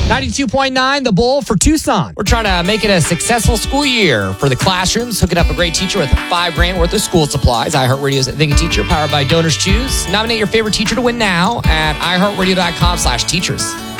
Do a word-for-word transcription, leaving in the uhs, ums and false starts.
ninety-two point nine, The Bull for Tucson. We're trying to make it a successful school year for the classrooms, hooking up a great teacher with five grand worth of school supplies. iHeartRadio's Think a Teacher, powered by Donors Choose. Nominate your favorite teacher to win now at iHeartRadio.com slash teachers.